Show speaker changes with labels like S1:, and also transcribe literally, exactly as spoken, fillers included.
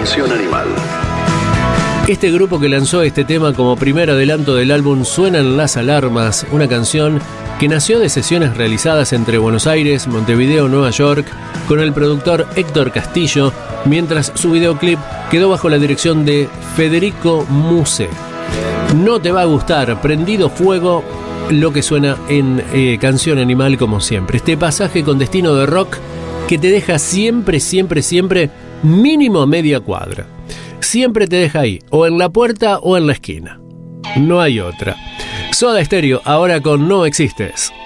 S1: Canción Animal.
S2: Este grupo que lanzó este tema como primer adelanto del álbum Suenan las Alarmas, una canción que nació de sesiones realizadas entre Buenos Aires, Montevideo, Nueva York, con el productor Héctor Castillo, mientras su videoclip quedó bajo la dirección de Federico Muse. No te va a gustar, prendido fuego, lo que suena en eh, Canción Animal como siempre. Este pasaje con destino de rock que te deja siempre, siempre, siempre mínimo media cuadra. Siempre te deja ahí, o en la puerta o en la esquina. No hay otra. Soda Stereo, ahora con No Existes.